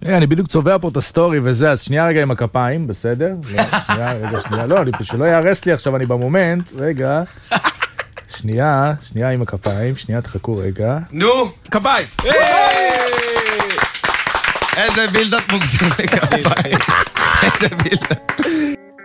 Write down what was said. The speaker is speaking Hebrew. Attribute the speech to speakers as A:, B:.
A: אני בדיוק צובע פה את הסטורי וזה, אז שנייה רגע עם הכפיים, בסדר? שנייה, לא, שלא יערס לי עכשיו, אני במומנט, רגע. שנייה עם הכפיים, שנייה, תחכו רגע.
B: נו, כפיים! איזה בילדת מוגזם לכפיים. איזה בילדת.